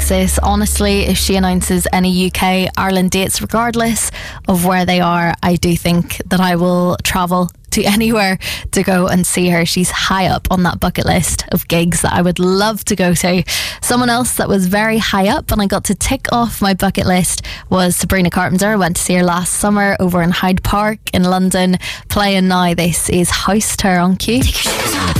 basis. Honestly, if she announces any UK Ireland dates, regardless of where they are, I do think that I will travel to anywhere to go and see her. She's high up on that bucket list of gigs that I would love to go to. Someone else that was very high up and I got to tick off my bucket list was Sabrina Carpenter. I went to see her last summer over in Hyde Park in London, playing now. This is House Tour on Q. Take your shoes off.